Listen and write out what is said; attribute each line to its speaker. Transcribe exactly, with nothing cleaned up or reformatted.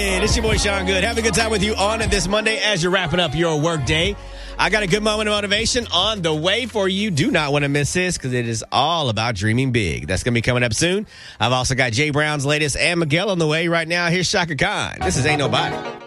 Speaker 1: Hey, this is your boy Sean Good. Have a good time with you on this Monday as you're wrapping up your work day. I got a good moment of motivation on the way for you. Do not want to miss this because it is all about dreaming big. That's going to be coming up soon. I've also got Jay Brown's latest and Miguel on the way right now. Here's Shaka Khan. This is Ain't Nobody.